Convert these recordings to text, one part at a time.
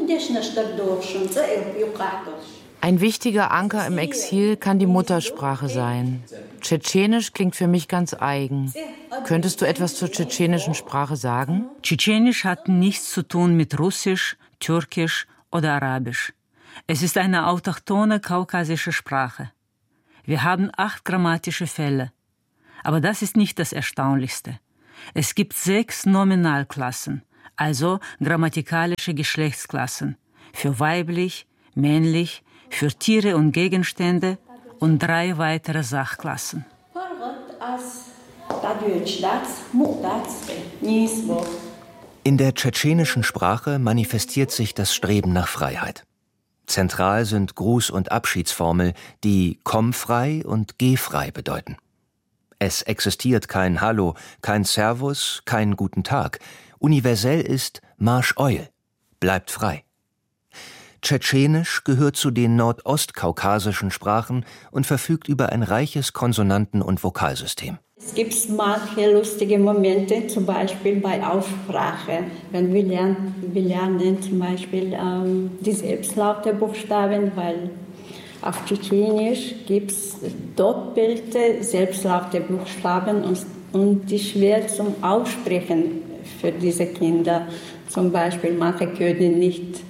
Ein wichtiger Anker im Exil kann die Muttersprache sein. Tschetschenisch klingt für mich ganz eigen. Könntest du etwas zur tschetschenischen Sprache sagen? Tschetschenisch hat nichts zu tun mit Russisch, Türkisch oder Arabisch. Es ist eine autochthone kaukasische Sprache. Wir haben 8 grammatische Fälle. Aber das ist nicht das Erstaunlichste. Es gibt 6 Nominalklassen, also grammatikalische Geschlechtsklassen, für weiblich, männlich, für Tiere und Gegenstände und 3 weitere Sachklassen. In der tschetschenischen Sprache manifestiert sich das Streben nach Freiheit. Zentral sind Gruß- und Abschiedsformel, die komm frei und geh frei bedeuten. Es existiert kein Hallo, kein Servus, kein Guten Tag. Universell ist Marsch Eul, bleibt frei. Tschetschenisch gehört zu den nordostkaukasischen Sprachen und verfügt über ein reiches Konsonanten- und Vokalsystem. Es gibt manche lustige Momente, zum Beispiel bei Aussprache. Wenn wir lernen zum Beispiel die Selbstlaute-Buchstaben, weil auf Tschetschenisch gibt es doppelte Selbstlaute-Buchstaben und die schwer zum Aussprechen für diese Kinder. Zum Beispiel manche können nicht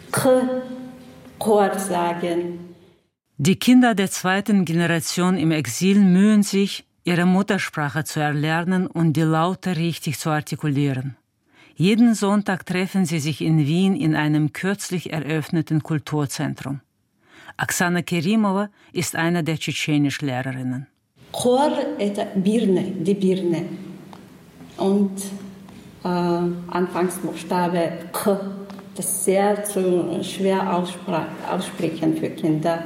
Chor sagen. Die Kinder der 2. Generation im Exil mühen sich, ihre Muttersprache zu erlernen und die Laute richtig zu artikulieren. Jeden Sonntag treffen sie sich in Wien in einem kürzlich eröffneten Kulturzentrum. Oksana Kerimova ist eine der Tschetschenisch-Lehrerinnen. Chor ist die Birne. Und Anfangsbuchstabe K. Das ist sehr schwer aussprechen für Kinder.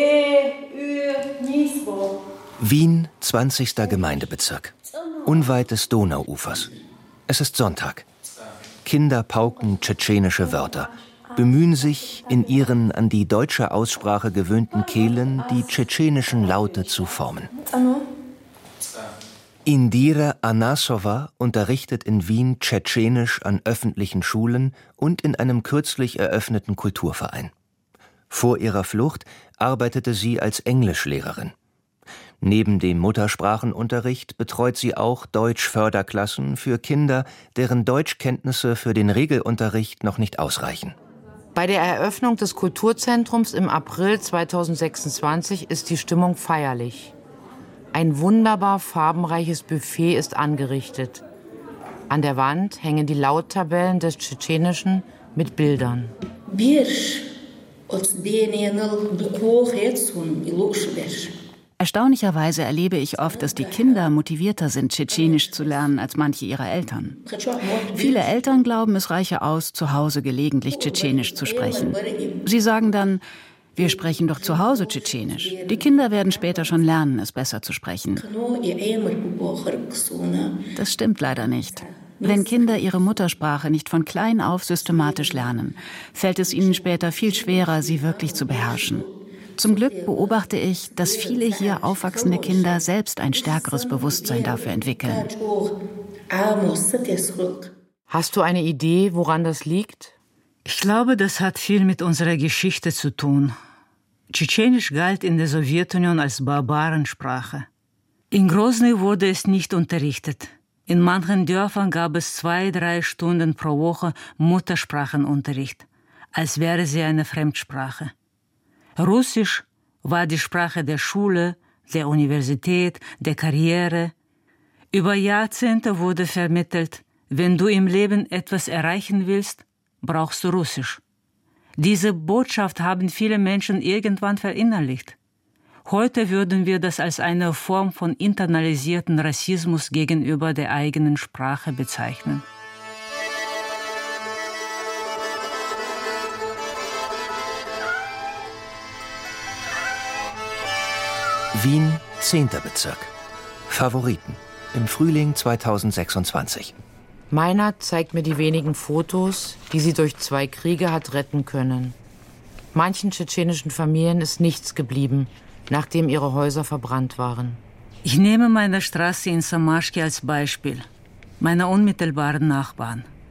Wien, 20. Gemeindebezirk. Unweit des Donauufers. Es ist Sonntag. Kinder pauken tschetschenische Wörter, bemühen sich, in ihren an die deutsche Aussprache gewöhnten Kehlen die tschetschenischen Laute zu formen. Indira Anassova unterrichtet in Wien Tschetschenisch an öffentlichen Schulen und in einem kürzlich eröffneten Kulturverein. Vor ihrer Flucht arbeitete sie als Englischlehrerin. Neben dem Muttersprachenunterricht betreut sie auch Deutsch-Förderklassen für Kinder, deren Deutschkenntnisse für den Regelunterricht noch nicht ausreichen. Bei der Eröffnung des Kulturzentrums im April 2026 ist die Stimmung feierlich. Ein wunderbar farbenreiches Buffet ist angerichtet. An der Wand hängen die Lauttabellen des Tschetschenischen mit Bildern. Erstaunlicherweise erlebe ich oft, dass die Kinder motivierter sind, Tschetschenisch zu lernen als manche ihrer Eltern. Viele Eltern glauben, es reiche aus, zu Hause gelegentlich Tschetschenisch zu sprechen. Sie sagen dann, wir sprechen doch zu Hause Tschetschenisch. Die Kinder werden später schon lernen, es besser zu sprechen. Das stimmt leider nicht. Wenn Kinder ihre Muttersprache nicht von klein auf systematisch lernen, fällt es ihnen später viel schwerer, sie wirklich zu beherrschen. Zum Glück beobachte ich, dass viele hier aufwachsende Kinder selbst ein stärkeres Bewusstsein dafür entwickeln. Hast du eine Idee, woran das liegt? Ich glaube, das hat viel mit unserer Geschichte zu tun. Tschetschenisch galt in der Sowjetunion als Barbarensprache. In Grosny wurde es nicht unterrichtet. In manchen Dörfern gab es 2-3 Stunden pro Woche Muttersprachenunterricht, als wäre sie eine Fremdsprache. Russisch war die Sprache der Schule, der Universität, der Karriere. Über Jahrzehnte wurde vermittelt, wenn du im Leben etwas erreichen willst, brauchst du Russisch. Diese Botschaft haben viele Menschen irgendwann verinnerlicht. Heute würden wir das als eine Form von internalisierten Rassismus gegenüber der eigenen Sprache bezeichnen. Wien, 10. Bezirk. Favoriten. Im Frühling 2026. Meinert zeigt mir die wenigen Fotos, die sie durch 2 Kriege hat retten können. Manchen tschetschenischen Familien ist nichts geblieben, nachdem ihre Häuser verbrannt waren. Ich nehme meine Straße in Samaschki als Beispiel, meine unmittelbaren Nachbarn.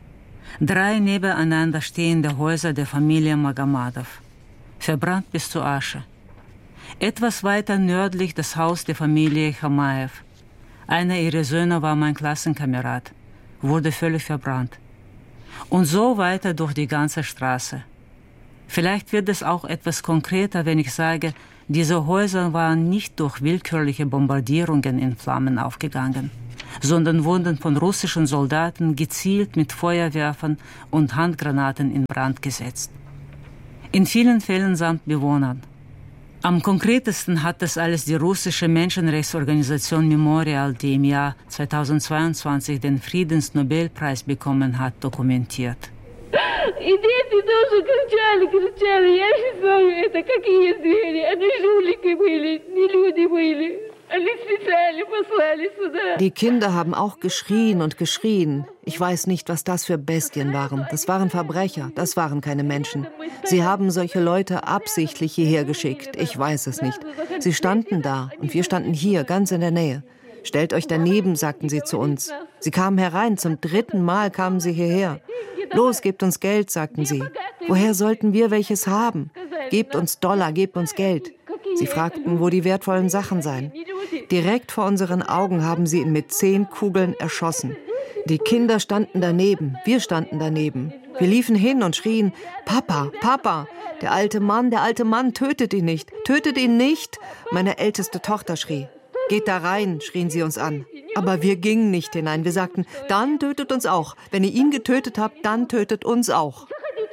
3 nebeneinander stehende Häuser der Familie Magomadow, verbrannt bis zur Asche. Etwas weiter nördlich das Haus der Familie Chamaev. Einer ihrer Söhne war mein Klassenkamerad, wurde völlig verbrannt. Und so weiter durch die ganze Straße. Vielleicht wird es auch etwas konkreter, wenn ich sage, diese Häuser waren nicht durch willkürliche Bombardierungen in Flammen aufgegangen, sondern wurden von russischen Soldaten gezielt mit Feuerwerfern und Handgranaten in Brand gesetzt. In vielen Fällen samt Bewohnern. Am konkretesten hat das alles die russische Menschenrechtsorganisation Memorial, die im Jahr 2022 den Friedensnobelpreis bekommen hat, dokumentiert. И дети тоже кричали. Я не знаю, это какие звери. Они жулики были, не люди были. Они специально послали сюда. Die Kinder haben auch geschrien und geschrien. Ich weiß nicht, was das für Bestien waren. Das waren Verbrecher, das waren keine Menschen. Sie haben solche Leute absichtlich hierher geschickt. Ich weiß es nicht. Sie standen da und wir standen hier, ganz in der Nähe. Stellt euch daneben, sagten sie zu uns. Sie kamen herein, zum 3. Mal kamen sie hierher. Los, gebt uns Geld, sagten sie. Woher sollten wir welches haben? Gebt uns Dollar, gebt uns Geld. Sie fragten, wo die wertvollen Sachen seien. Direkt vor unseren Augen haben sie ihn mit 10 Kugeln erschossen. Die Kinder standen daneben, wir standen daneben. Wir liefen hin und schrien, Papa, Papa, der alte Mann, tötet ihn nicht, tötet ihn nicht. Meine älteste Tochter schrie. Geht da rein, schrien sie uns an. Aber wir gingen nicht hinein. Wir sagten, dann tötet uns auch. Wenn ihr ihn getötet habt, dann tötet uns auch.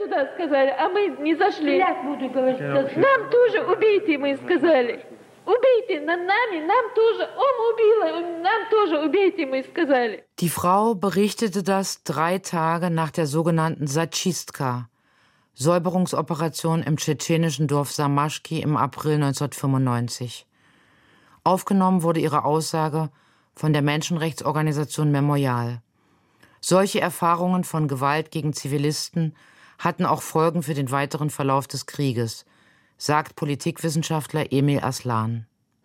Die Frau berichtete das 3 Tage nach der sogenannten Satschistka, Säuberungsoperation im tschetschenischen Dorf Samaschki im April 1995. Aufgenommen wurde ihre Aussage von der Menschenrechtsorganisation Memorial. Solche Erfahrungen von Gewalt gegen Zivilisten hatten auch Folgen für den weiteren Verlauf des Krieges, sagt Politikwissenschaftler Emil Aslan.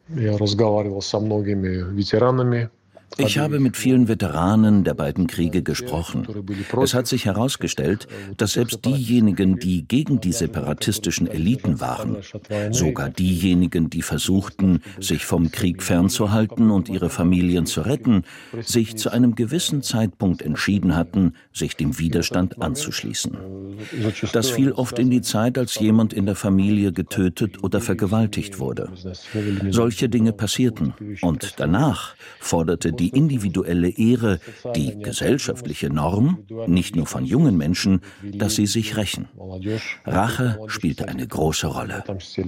Ich habe mit vielen Veteranen der beiden Kriege gesprochen. Es hat sich herausgestellt, dass selbst diejenigen, die gegen die separatistischen Eliten waren, sogar diejenigen, die versuchten, sich vom Krieg fernzuhalten und ihre Familien zu retten, sich zu einem gewissen Zeitpunkt entschieden hatten, sich dem Widerstand anzuschließen. Das fiel oft in die Zeit, als jemand in der Familie getötet oder vergewaltigt wurde. Solche Dinge passierten und danach forderte die individuelle Ehre, die gesellschaftliche Norm, nicht nur von jungen Menschen, dass sie sich rächen. Rache spielte eine große Rolle.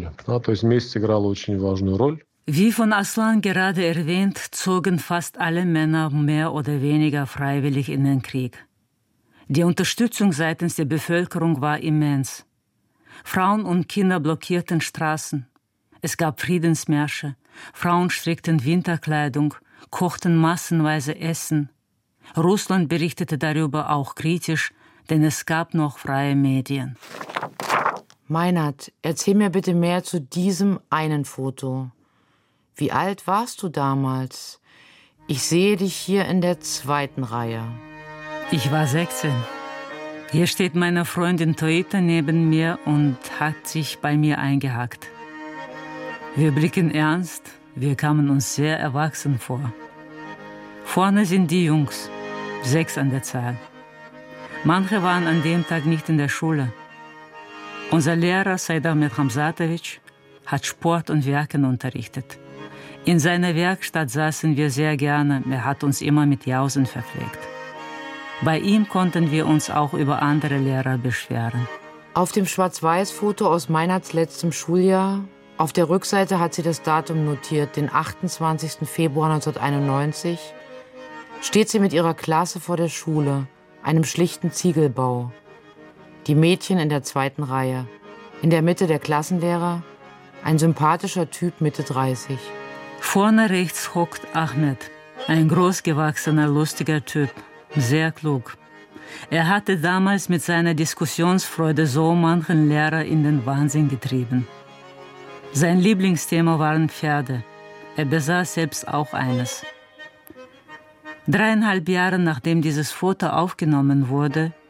Wie von Aslan gerade erwähnt, zogen fast alle Männer mehr oder weniger freiwillig in den Krieg. Die Unterstützung seitens der Bevölkerung war immens. Frauen und Kinder blockierten Straßen. Es gab Friedensmärsche. Frauen strickten Winterkleidung, kochten massenweise Essen. Russland berichtete darüber auch kritisch, denn es gab noch freie Medien. Meinert, erzähl mir bitte mehr zu diesem einen Foto. Wie alt warst du damals? Ich sehe dich hier in der 2. Reihe. Ich war 16. Hier steht meine Freundin Toita neben mir und hat sich bei mir eingehackt. Wir blicken ernst, wir kamen uns sehr erwachsen vor. Vorne sind die Jungs, 6 an der Zahl. Manche waren an dem Tag nicht in der Schule. Unser Lehrer Saidahmet Hamzatovic hat Sport und Werken unterrichtet. In seiner Werkstatt saßen wir sehr gerne, er hat uns immer mit Jausen verpflegt. Bei ihm konnten wir uns auch über andere Lehrer beschweren. Auf dem Schwarz-Weiß-Foto aus Meinerts letztem Schuljahr, auf der Rückseite hat sie das Datum notiert, den 28. Februar 1991, steht sie mit ihrer Klasse vor der Schule, einem schlichten Ziegelbau. Die Mädchen in der 2. Reihe. In der Mitte der Klassenlehrer, ein sympathischer Typ Mitte 30. Vorne rechts hockt Ahmed, ein großgewachsener, lustiger Typ, sehr klug. Er hatte damals mit seiner Diskussionsfreude so manchen Lehrer in den Wahnsinn getrieben. Sein Lieblingsthema waren Pferde. Er besaß selbst auch eines. 3,5 Jahre nachdem dieses Foto aufgenommen wurde,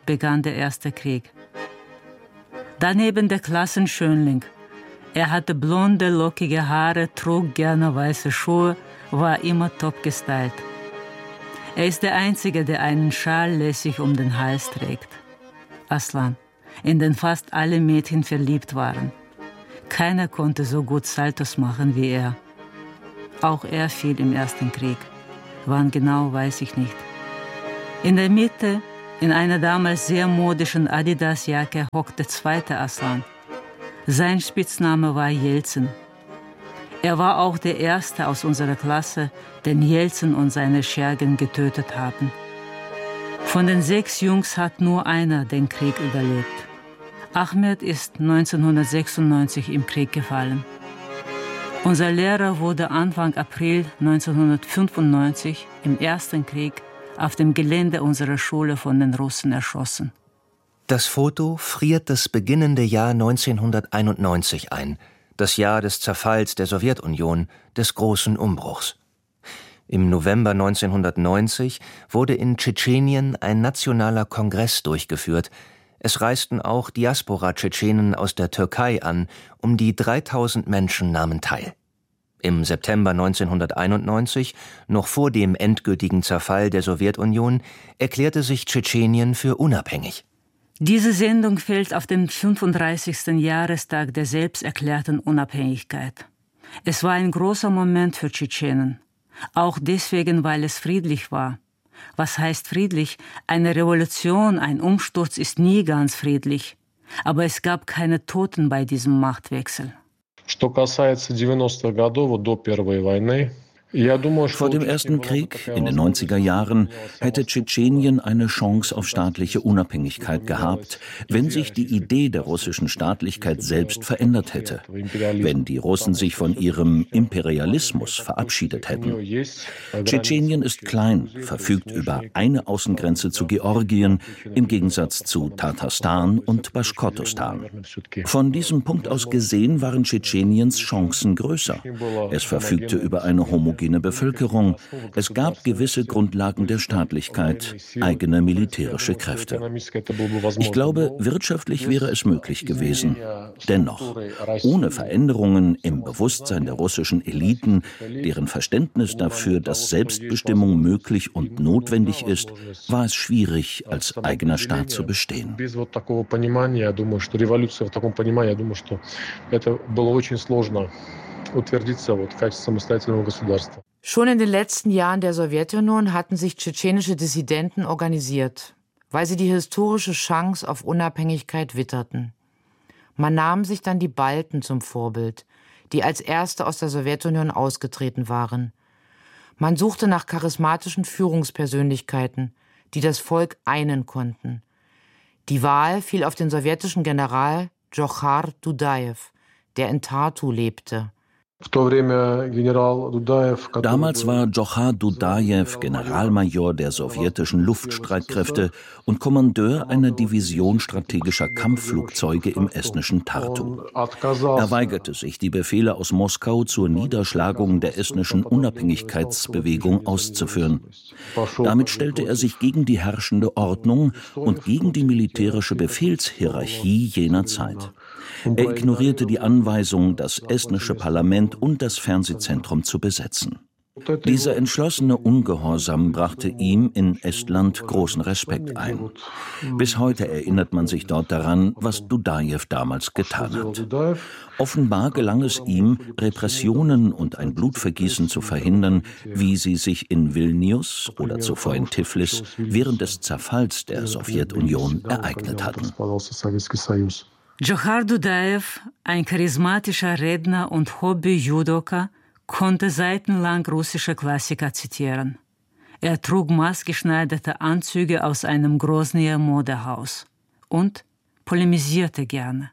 begann der erste Krieg. Daneben der Klassenschönling. Er hatte blonde, lockige Haare, trug gerne weiße Schuhe, war immer top gestylt. Er ist der Einzige, der einen Schal lässig um den Hals trägt. Aslan, in den fast alle Mädchen verliebt waren. Keiner konnte so gut Saltos machen wie er. Auch er fiel im ersten Krieg. Wann genau, weiß ich nicht. In der Mitte, in einer damals sehr modischen Adidas-Jacke, hockte zweiter Aslan. Sein Spitzname war Jelzin. Er war auch der Erste aus unserer Klasse, den Jelzin und seine Schergen getötet haben. Von den 6 Jungs hat nur einer den Krieg überlebt. Ahmed ist 1996 im Krieg gefallen. Unser Lehrer wurde Anfang April 1995 im ersten Krieg auf dem Gelände unserer Schule von den Russen erschossen. Das Foto friert das beginnende Jahr 1991 ein, das Jahr des Zerfalls der Sowjetunion, des großen Umbruchs. Im November 1990 wurde in Tschetschenien ein nationaler Kongress durchgeführt. Es reisten auch Diaspora-Tschetschenen aus der Türkei an, um die 3000 Menschen nahmen teil. Im September 1991, noch vor dem endgültigen Zerfall der Sowjetunion, erklärte sich Tschetschenien für unabhängig. Diese Sendung fällt auf den 35. Jahrestag der selbsterklärten Unabhängigkeit. Es war ein großer Moment für Tschetschenen. Auch deswegen, weil es friedlich war. Was heißt friedlich? Eine Revolution, ein Umsturz ist nie ganz friedlich. Aber es gab keine Toten bei diesem Machtwechsel. Vor dem Ersten Krieg in den 90er Jahren hätte Tschetschenien eine Chance auf staatliche Unabhängigkeit gehabt, wenn sich die Idee der russischen Staatlichkeit selbst verändert hätte, wenn die Russen sich von ihrem Imperialismus verabschiedet hätten. Tschetschenien ist klein, verfügt über eine Außengrenze zu Georgien, im Gegensatz zu Tatarstan und Baschkortostan. Von diesem Punkt aus gesehen waren Tschetscheniens Chancen größer. Es verfügte über eine homogene Bevölkerung. Es gab gewisse Grundlagen der Staatlichkeit, eigene militärische Kräfte. Ich glaube, wirtschaftlich wäre es möglich gewesen. Dennoch, ohne Veränderungen im Bewusstsein der russischen Eliten, deren Verständnis dafür, dass Selbstbestimmung möglich und notwendig ist, war es schwierig, als eigener Staat zu bestehen. Schon in den letzten Jahren der Sowjetunion hatten sich tschetschenische Dissidenten organisiert, weil sie die historische Chance auf Unabhängigkeit witterten. Man nahm sich dann die Balten zum Vorbild, die als Erste aus der Sowjetunion ausgetreten waren. Man suchte nach charismatischen Führungspersönlichkeiten, die das Volk einen konnten. Die Wahl fiel auf den sowjetischen General Djokhar Dudajew, der in Tartu lebte. Damals war Djokhar Dudajew Generalmajor der sowjetischen Luftstreitkräfte und Kommandeur einer Division strategischer Kampfflugzeuge im estnischen Tartu. Er weigerte sich, die Befehle aus Moskau zur Niederschlagung der estnischen Unabhängigkeitsbewegung auszuführen. Damit stellte er sich gegen die herrschende Ordnung und gegen die militärische Befehlshierarchie jener Zeit. Er ignorierte die Anweisung, das estnische Parlament und das Fernsehzentrum zu besetzen. Dieser entschlossene Ungehorsam brachte ihm in Estland großen Respekt ein. Bis heute erinnert man sich dort daran, was Dudajew damals getan hat. Offenbar gelang es ihm, Repressionen und ein Blutvergießen zu verhindern, wie sie sich in Vilnius oder zuvor in Tiflis während des Zerfalls der Sowjetunion ereignet hatten. Djokhar Dudajew, ein charismatischer Redner und Hobby-Judoka, konnte seitenlang russische Klassiker zitieren. Er trug maßgeschneiderte Anzüge aus einem Grosnyer Modehaus und polemisierte gerne.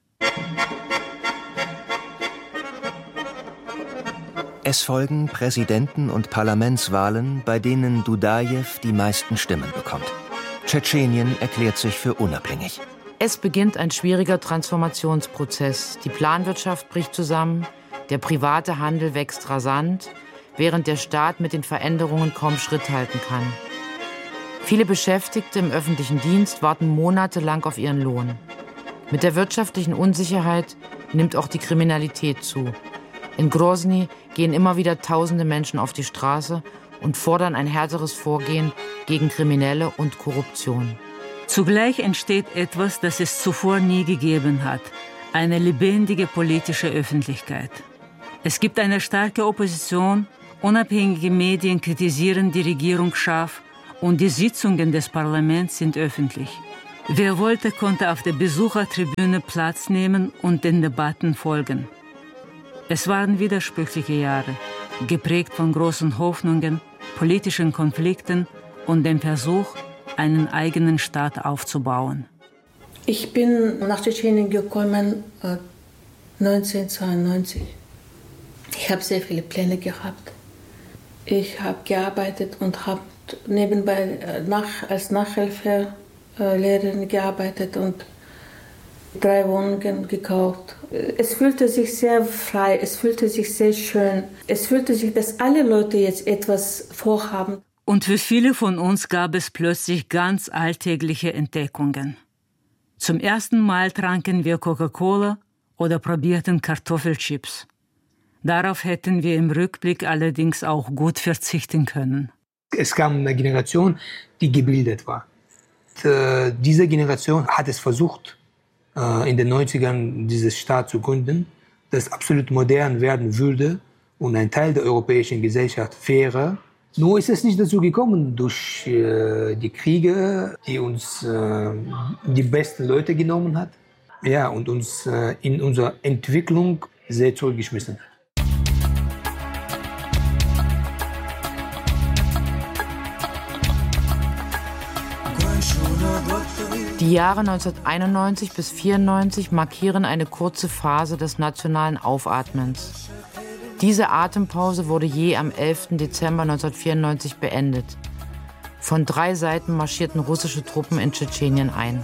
Es folgen Präsidenten- und Parlamentswahlen, bei denen Dudajew die meisten Stimmen bekommt. Tschetschenien erklärt sich für unabhängig. Es beginnt ein schwieriger Transformationsprozess. Die Planwirtschaft bricht zusammen, der private Handel wächst rasant, während der Staat mit den Veränderungen kaum Schritt halten kann. Viele Beschäftigte im öffentlichen Dienst warten monatelang auf ihren Lohn. Mit der wirtschaftlichen Unsicherheit nimmt auch die Kriminalität zu. In Grozny gehen immer wieder tausende Menschen auf die Straße und fordern ein härteres Vorgehen gegen Kriminelle und Korruption. Zugleich entsteht etwas, das es zuvor nie gegeben hat: eine lebendige politische Öffentlichkeit. Es gibt eine starke Opposition, unabhängige Medien kritisieren die Regierung scharf und die Sitzungen des Parlaments sind öffentlich. Wer wollte, konnte auf der Besuchertribüne Platz nehmen und den Debatten folgen. Es waren widersprüchliche Jahre, geprägt von großen Hoffnungen, politischen Konflikten und dem Versuch, einen eigenen Staat aufzubauen. Ich bin nach Tschetschenien gekommen 1992. Ich habe sehr viele Pläne gehabt. Ich habe gearbeitet und habe nebenbei als Nachhilfelehrerin gearbeitet und 3 Wohnungen gekauft. Es fühlte sich sehr frei, es fühlte sich sehr schön. Es fühlte sich, dass alle Leute jetzt etwas vorhaben. Und für viele von uns gab es plötzlich ganz alltägliche Entdeckungen. Zum ersten Mal tranken wir Coca-Cola oder probierten Kartoffelchips. Darauf hätten wir im Rückblick allerdings auch gut verzichten können. Es kam eine Generation, die gebildet war. Diese Generation hat es versucht, in den 90ern dieses Staat zu gründen, das absolut modern werden würde und ein Teil der europäischen Gesellschaft wäre. Nur ist es nicht dazu gekommen durch die Kriege, die uns die besten Leute genommen hat, ja, und uns in unserer Entwicklung sehr zurückgeschmissen hat. Die Jahre 1991 bis 1994 markieren eine kurze Phase des nationalen Aufatmens. Diese Atempause wurde je am 11. Dezember 1994 beendet. Von 3 Seiten marschierten russische Truppen in Tschetschenien ein.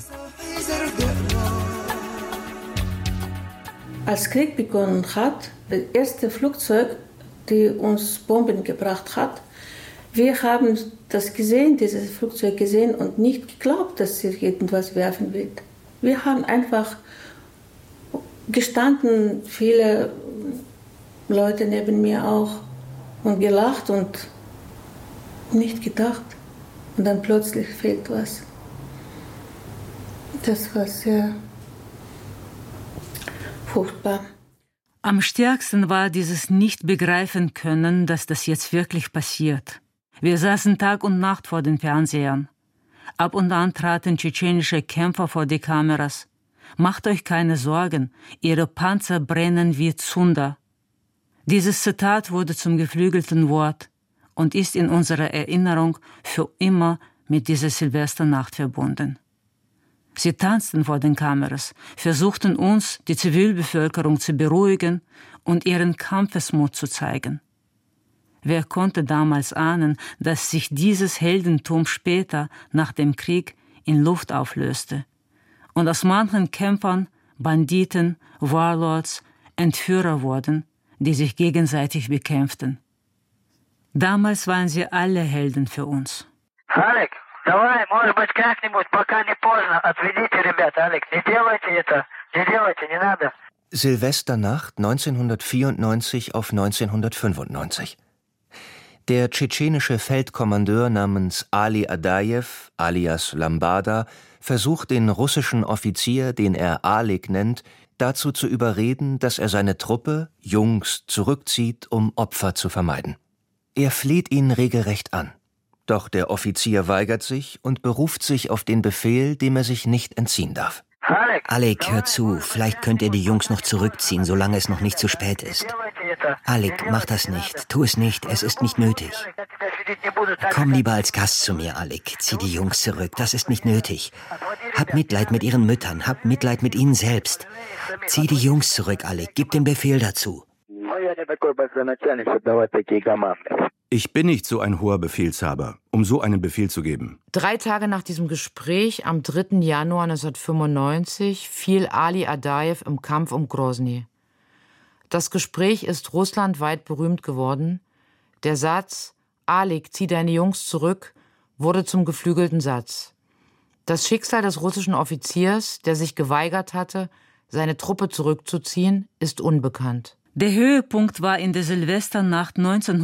Als Krieg begonnen hat, das erste Flugzeug, das uns Bomben gebracht hat, wir haben das gesehen, dieses Flugzeug gesehen und nicht geglaubt, dass sie irgendwas werfen wird. Wir haben einfach gestanden, viele Leute neben mir auch, und gelacht und nicht gedacht. Und dann plötzlich fehlt was. Das war sehr furchtbar. Am stärksten war dieses Nicht-Begreifen-Können, dass das jetzt wirklich passiert. Wir saßen Tag und Nacht vor den Fernsehern. Ab und an traten tschetschenische Kämpfer vor die Kameras. Macht euch keine Sorgen, ihre Panzer brennen wie Zunder. Dieses Zitat wurde zum geflügelten Wort und ist in unserer Erinnerung für immer mit dieser Silvesternacht verbunden. Sie tanzten vor den Kameras, versuchten uns, die Zivilbevölkerung, zu beruhigen und ihren Kampfesmut zu zeigen. Wer konnte damals ahnen, dass sich dieses Heldentum später, nach dem Krieg, in Luft auflöste und aus manchen Kämpfern Banditen, Warlords, Entführer wurden, die sich gegenseitig bekämpften. Damals waren sie alle Helden für uns. Alek, давай, может быть, как-нибудь, пока не поздно, отведите ребят, Alek, не делайте это, не надо. Silvesternacht 1994 auf 1995. Der tschetschenische Feldkommandeur namens Ali Adajew, alias Lambada, versucht den russischen Offizier, den er Alek nennt, dazu zu überreden, dass er seine Truppe, Jungs, zurückzieht, um Opfer zu vermeiden. Er fleht ihn regelrecht an. Doch der Offizier weigert sich und beruft sich auf den Befehl, dem er sich nicht entziehen darf. Alek, hör zu, vielleicht könnt ihr die Jungs noch zurückziehen, solange es noch nicht zu spät ist. Alek, mach das nicht, tu es nicht, es ist nicht nötig. Komm lieber als Gast zu mir, Alek, zieh die Jungs zurück, das ist nicht nötig. Hab Mitleid mit ihren Müttern, hab Mitleid mit ihnen selbst. Zieh die Jungs zurück, Alek, gib den Befehl dazu. Ich bin nicht so ein hoher Befehlshaber, um so einen Befehl zu geben. 3 Tage nach diesem Gespräch, am 3. Januar 1995, fiel Ali Adajew im Kampf um Grozny. Das Gespräch ist russlandweit berühmt geworden. Der Satz, Alek, zieh deine Jungs zurück, wurde zum geflügelten Satz. Das Schicksal des russischen Offiziers, der sich geweigert hatte, seine Truppe zurückzuziehen, ist unbekannt. Der Höhepunkt war in der Silvesternacht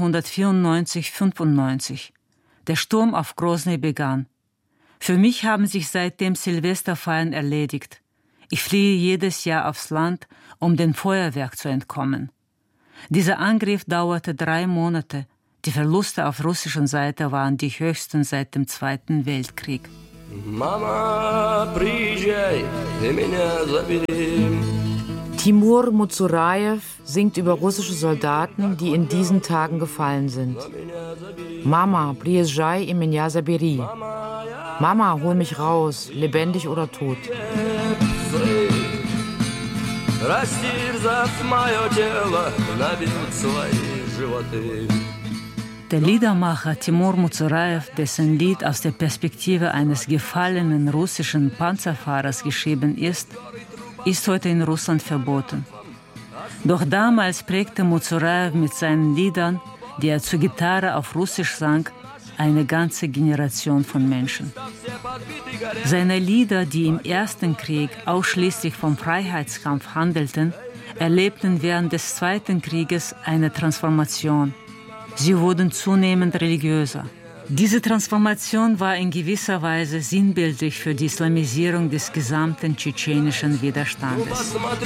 1994-95. Der Sturm auf Grosny begann. Für mich haben sich seitdem Silvesterfeiern erledigt. Ich fliehe jedes Jahr aufs Land, um dem Feuerwerk zu entkommen. Dieser Angriff dauerte 3 Monate. Die Verluste auf russischer Seite waren die höchsten seit dem Zweiten Weltkrieg. Mama, приезжай, ты меня забери. Timur Muzuraev singt über russische Soldaten, die in diesen Tagen gefallen sind. Mama, приезжай и меня забери. Mama, hol mich raus, lebendig oder tot. Der Liedermacher Timur Muzuraev, dessen Lied aus der Perspektive eines gefallenen russischen Panzerfahrers geschrieben ist heute in Russland verboten. Doch damals prägte Muzuraev mit seinen Liedern, die er zur Gitarre auf Russisch sang, eine ganze Generation von Menschen. Seine Lieder, die im Ersten Krieg ausschließlich vom Freiheitskampf handelten, erlebten während des Zweiten Krieges eine Transformation. Sie wurden zunehmend religiöser. Diese Transformation war in gewisser Weise sinnbildlich für die Islamisierung des gesamten tschetschenischen Widerstandes.